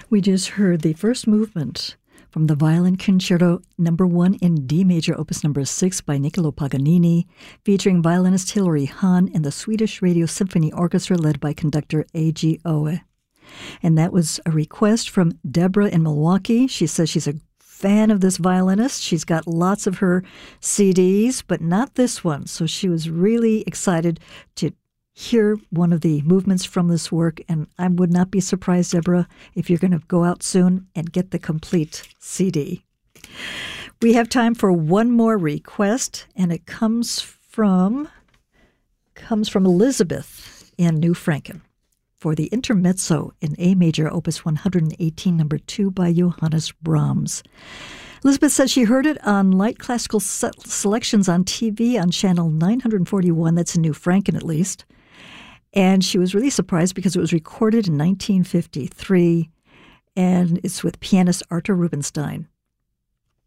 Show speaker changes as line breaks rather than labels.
We just heard the first movement from the Violin Concerto Number 1 in D major, Opus Number 6 by Niccolo Paganini, featuring violinist Hilary Hahn and the Swedish Radio Symphony Orchestra led by conductor A.G. Owe. And that was a request from Deborah in Milwaukee. She says she's a fan of this violinist. She's got lots of her CDs, but not this one. So she was really excited to hear one of the movements from this work, and I would not be surprised, Deborah, if you're going to go out soon and get the complete CD. We have time for one more request, and it comes from Elizabeth in New Franken for the Intermezzo in A major, Opus 118, number 2 by Johannes Brahms. Elizabeth says she heard it on Light Classical Selections on TV on channel 941. That's in New Franken, at least. And she was really surprised because it was recorded in 1953, and it's with pianist Artur Rubinstein.